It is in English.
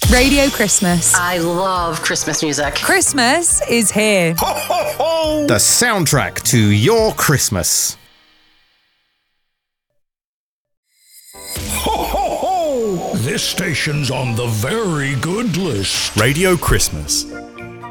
Radio Christmas. I love Christmas music. Christmas is here. Ho, ho, ho! The soundtrack to your Christmas. Ho, ho, ho! This station's on the very good list. Radio Christmas.